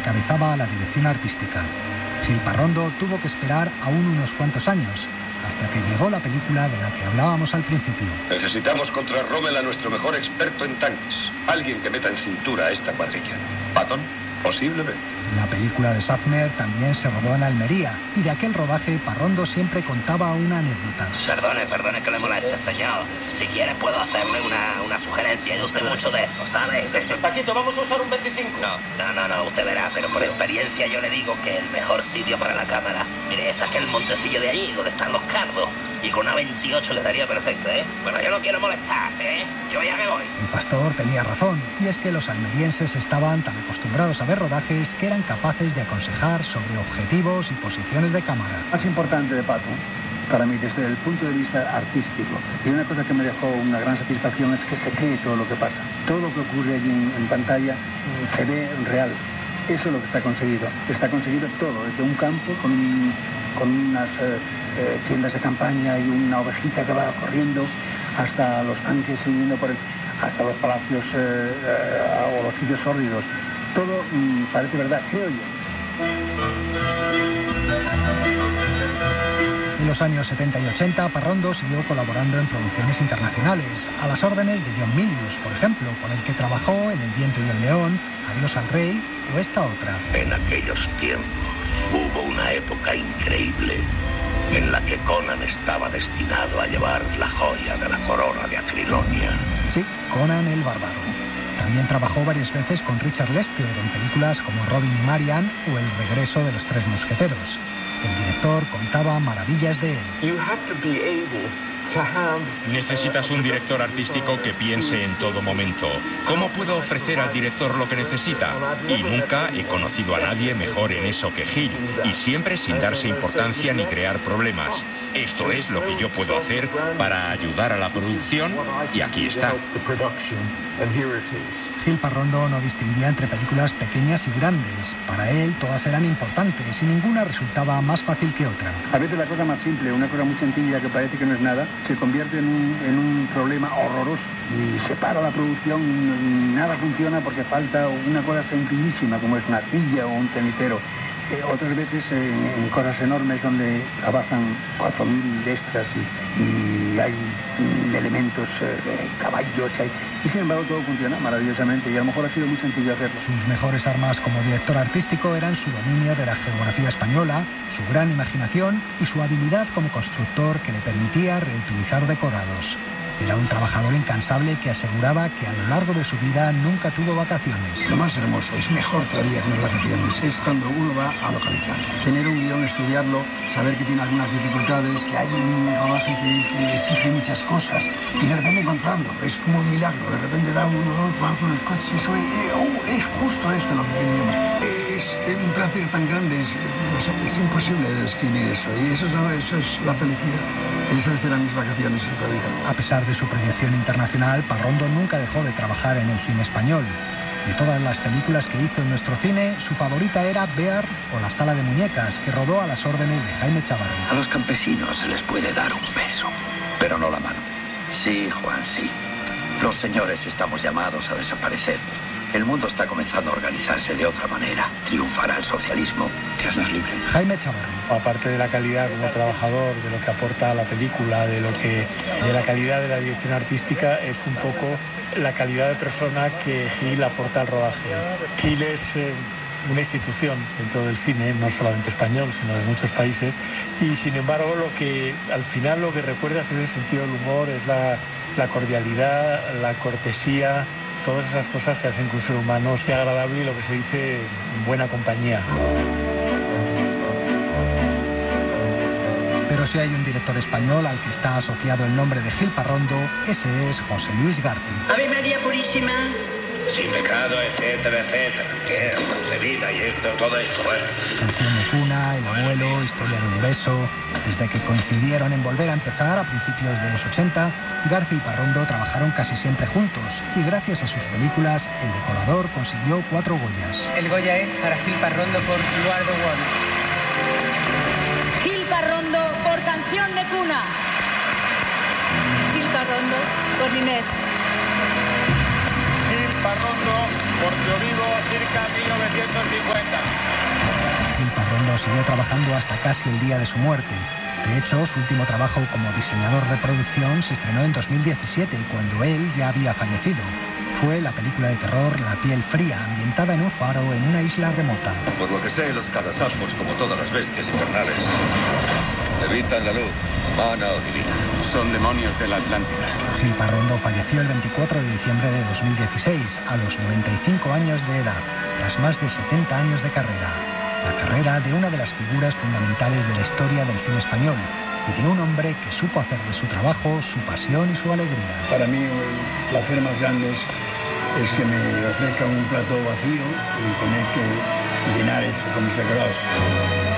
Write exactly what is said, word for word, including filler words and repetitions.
encabezaba la dirección artística. Gil Parrondo tuvo que esperar aún unos cuantos años, hasta que llegó la película de la que hablábamos al principio. Necesitamos contra Rommel a nuestro mejor experto en tanques. Alguien que meta en cintura a esta cuadrilla. ¿Patton? Posiblemente. La película de Safner también se rodó en Almería, y de aquel rodaje Parrondo siempre contaba una anécdota. Perdone, perdone que le moleste, señor. Si quiere puedo hacerle una, una sugerencia. Yo sé mucho de esto, ¿sabe? Paquito, vamos a usar un veinticinco. No, no, no, no, usted verá, pero por experiencia yo le digo que el mejor sitio para la cámara, mire, es aquel montecillo de allí, donde están los cardos. Y con una veintiocho les daría perfecto, ¿eh? Bueno, yo no quiero molestar, ¿eh? Yo ya me voy. El pastor tenía razón, y es que los almerienses estaban tan acostumbrados a ver rodajes que eran capaces de aconsejar sobre objetivos y posiciones de cámara. Más importante de Pato, para mí, desde el punto de vista artístico, y una cosa que me dejó una gran satisfacción es que se cree todo lo que pasa. Todo lo que ocurre allí en, en pantalla se ve real. Eso es lo que está conseguido. Está conseguido todo, desde un campo con, un, con unas eh, eh, tiendas de campaña y una ovejita que va corriendo, hasta los tanques huyendo por el, hasta los palacios eh, eh, o los sitios sórdidos. Todo mmm, parece verdad, creo yo. En los años setenta y ochenta, Parrondo siguió colaborando en producciones internacionales, a las órdenes de John Milius, por ejemplo, con el que trabajó en El viento y el león, Adiós al rey o esta otra. En aquellos tiempos hubo una época increíble en la que Conan estaba destinado a llevar la joya de la corona de Acrilonia. Sí, Conan el Bárbaro. También trabajó varias veces con Richard Lester en películas como Robin y Marian o El regreso de los tres mosqueteros. El director contaba maravillas de él. Necesitas un director artístico que piense en todo momento. ¿Cómo puedo ofrecer al director lo que necesita? Y nunca he conocido a nadie mejor en eso que Gil, y siempre sin darse importancia ni crear problemas. Esto es lo que yo puedo hacer para ayudar a la producción, y aquí está. Gil Parrondo no distinguía entre películas pequeñas y grandes. Para él todas eran importantes y ninguna resultaba más fácil que otra. A veces la cosa más simple, una cosa muy sencilla que parece que no es nada, se convierte en un, en un problema horroroso y se para la producción y nada funciona porque falta una cosa sencillísima como es una arquilla o un cenicero. Eh, otras veces eh, en cosas enormes donde trabajan cuatro mil extras y, y hay mm, elementos, eh, caballos, hay, y sin embargo todo funciona maravillosamente y a lo mejor ha sido muy sencillo hacerlo. Sus mejores armas como director artístico eran su dominio de la geografía española, su gran imaginación y su habilidad como constructor que le permitía reutilizar decorados. Era un trabajador incansable que aseguraba que a lo largo de su vida nunca tuvo vacaciones. Lo más hermoso, es mejor todavía que las vacaciones, es cuando uno va a localizar. Tener un guión, estudiarlo, saber que tiene algunas dificultades, que hay un rodaje que se exige muchas cosas y de repente encontrarlo, es como un milagro. De repente da uno, dos, va por el coche y sube, eh, oh, es justo esto lo que queríamos. Eh, es un placer tan grande, es, es, es imposible describir eso y eso, eso es la felicidad. Esas eran mis vacaciones en realidad. A pesar de su proyección internacional, Parrondo nunca dejó de trabajar en el cine español. De todas las películas que hizo en nuestro cine, su favorita era Bear o La sala de muñecas, que rodó a las órdenes de Jaime Chavarri. A los campesinos se les puede dar un beso, pero no la mano. Sí, Juan, sí. Los señores estamos llamados a desaparecer. El mundo está comenzando a organizarse de otra manera. Triunfará el socialismo. Dios nos libre. Jaime Chavarri. Aparte de la calidad como trabajador, de lo que aporta a la película, de lo que, de la calidad de la dirección artística, es un poco la calidad de persona que Gil aporta al rodaje. Gil es eh, una institución dentro del cine, no solamente español, sino de muchos países, y sin embargo lo que al final lo que recuerdas es el sentido del humor, es la, la cordialidad, la cortesía, todas esas cosas que hacen que un ser humano sea agradable y lo que se dice buena compañía. Pero si hay un director español al que está asociado el nombre de Gil Parrondo, ese es José Luis García. Ave María Purísima. Sin pecado, etcétera, etcétera. ¿Qué? Concebida y esto, todo esto, bueno. Canción de cuna, El abuelo, Historia de un beso. Desde que coincidieron en Volver a empezar a principios de los ochenta, García y Parrondo trabajaron casi siempre juntos y gracias a sus películas, el decorador consiguió cuatro Goyas. El Goya es para Gil Parrondo por You Are the One. Gil Parrondo por Canción de cuna. Gil Parrondo por Ninet. Gil Parrondo por Yo vivo circa mil novecientos cincuenta. Parrondo siguió trabajando hasta casi el día de su muerte. De hecho, su último trabajo como diseñador de producción se estrenó en dos mil diecisiete, cuando él ya había fallecido. Fue la película de terror La piel fría, ambientada en un faro en una isla remota. Por lo que sé, los cazasapos, como todas las bestias infernales, evitan la luz, humana o divina. Son demonios de la Atlántida. Gil Parrondo falleció el veinticuatro de diciembre de dos mil dieciséis, a los noventa y cinco años de edad, tras más de setenta años de carrera. La carrera de una de las figuras fundamentales de la historia del cine español y de un hombre que supo hacer de su trabajo su pasión y su alegría. Para mí el placer más grande es, es que me ofrezcan un plato vacío y tener que llenar eso con mis decorados.